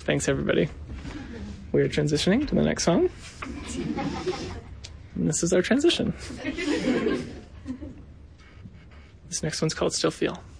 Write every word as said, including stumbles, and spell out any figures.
Thanks, everybody. We are transitioning to the next song. And this is our transition. This next one's called Still Feel.